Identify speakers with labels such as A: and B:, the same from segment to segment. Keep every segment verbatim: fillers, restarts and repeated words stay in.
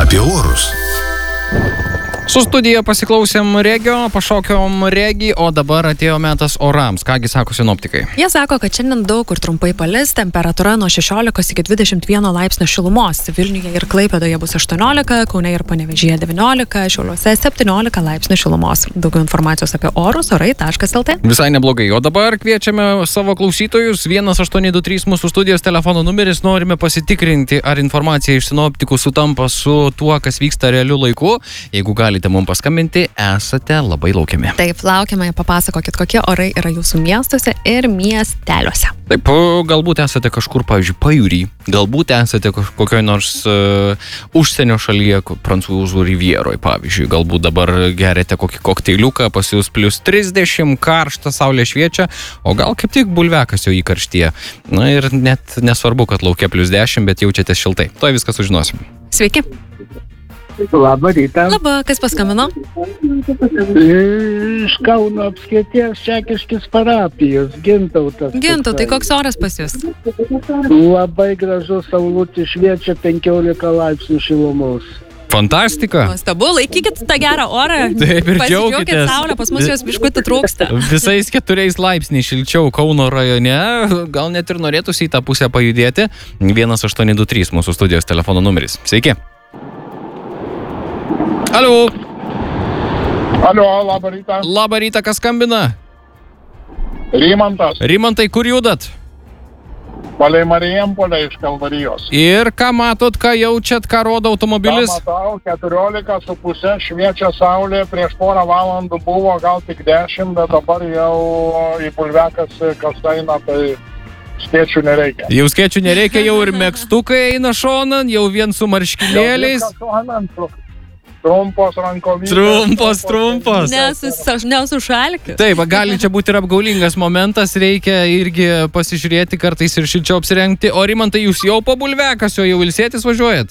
A: apie orus.
B: Su studija pasiklausėm regio, pašokiom regį, o dabar atėjo metas orams. Kągi sako sinoptikai?
C: Jie sako, kad šiandien daug kur trumpai palis, temperatūra nuo šešiolikos iki dvidešimt vieno laipsnio šilumos. Vilniuje ir Klaipėdoje bus aštuoniolika, Kaune ir Panevėžyje devyniolika, Šiauliuose septyniolika laipsnių šilumos. Daugiau informacijos apie orus orai taškas lt.
B: Visai neblogai, o dabar kviečiame savo klausytojus. vienas aštuoni du trys mūsų studijos telefono numeris. Norime pasitikrinti, ar informacija iš sinoptikų sutampa su tuo, kas vyksta realiu laiku. Jeigu galite mums paskambinti, esate labai laukiami.
C: Taip, laukiame, papasakokit, kokie orai yra jūsų miestuose ir miesteliuose.
B: Taip, galbūt esate kažkur, pavyzdžiui, pajūry, galbūt esate kokioj nors uh, užsienio šalyje, prancūzų rivieroj, pavyzdžiui, galbūt dabar geriate kokį kokteiliuką, pas jūs plius trisdešimt, karšta, saulė šviečia, o gal kaip tik bulvekas jau įkarštyje. Na ir net nesvarbu, kad laukia plius dešimt, bet jaučiatės šiltai. To viską sužinosim.
C: Sveiki.
D: Labą rytą.
C: Labą, kas paskambino?
D: Iš Kauno apskrities Čekiškis parapijos, Gintautas.
C: Gintautai, koks oras pas jūs?
D: Labai gražus, saulutė šviečia, penkiolika laipsnių šilumos.
B: Fantastika.
C: Nuostabu, laikykit tą gerą orą.
B: Taip, ir
C: pasidžiaukit
B: džiaukitės.
C: saulę, pas mus jos biškutį trūksta.
B: Visais keturiais laipsniais šilčiau Kauno rajone, gal net ir norėtųsi į tą pusę pajudėti. vienas aštuoni du trys mūsų studijos telefono numeris. Sveiki. Alio.
E: Alio, labą rytą.
B: Labą rytą, kas skambina?
E: Rimantas.
B: Rimantai, kur judat?
E: Palei Marijampolę iš Kalvarijos.
B: Ir ką matot, ką jaučiat, ką rodo automobilis?
E: Ką matau, keturiolika su pusė, šviečia saulė, prieš porą valandų buvo gal tik dešimt, bet dabar jau į bulvekas kas eina, tai skėčių nereikia.
B: Jau skėčių nereikia, jau ir megztukai eina šonan, jau vien su marškinėliais.
E: Trumpos rankovytės.
B: Trumpos, trumpos.
C: Nesus, nesušalkit.
B: Taip, gali čia būti ir apgaulingas momentas, reikia irgi pasižiūrėti kartais ir šilčiau apsirengti. O Rimantai, jūs jau po bulvekasio, jau ilsėtis važiuojat?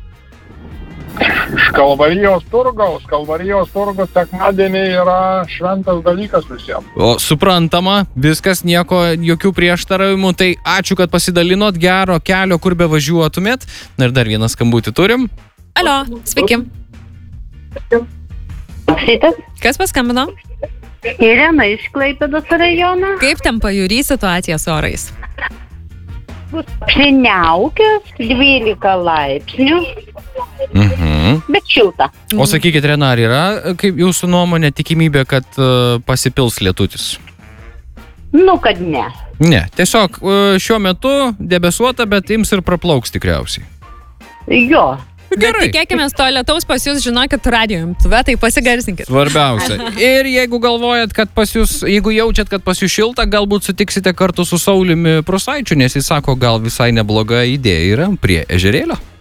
E: Iš Kalvarijos turgaus. Kalvarijos turgus sekmadienį yra šventas dalykas visiems.
B: O suprantama, viskas, nieko, jokių prieštaravimų. Tai ačiū, kad pasidalinot, gero kelio, kur be važiuotumėt. Na ir dar vieną skambutį turim.
C: Alio, sveiki.
F: Šitas
C: Kas paskambino?
F: Irena iš Klaipėdos rajono.
C: Kaip ten pajūry situacija su orais?
F: Apsiniaukęs, dvylika laipsnių,
B: Mhm.
F: bet šilta.
B: O sakykit, Rena, ar yra, kaip jūsų nuomonė, tikimybė, kad uh, pasipils lietutis?
F: Nu, kad ne.
B: Ne, tiesiog uh, šiuo metu debesuota, bet ims ir praplauks tikriausiai.
F: Jo.
B: Gerai.
C: Tikėkime to lietaus pas jūs, žinokit, radio imtuve, tai pasigarsinkit.
B: Svarbiausia. Ir jeigu galvojat, kad pas jūs, jeigu jaučiat, kad pas jūs šilta, galbūt sutiksite kartu su Sauliumi Prusaičiu, nes jis sako, gal visai nebloga idėja yra prie ežerėlio.